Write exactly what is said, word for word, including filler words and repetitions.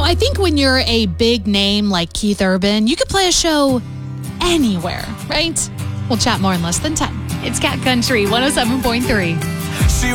I think when you're a big name like Keith Urban, you could play a show anywhere, right? We'll chat more in less than ten. It's Cat Country one oh seven point three.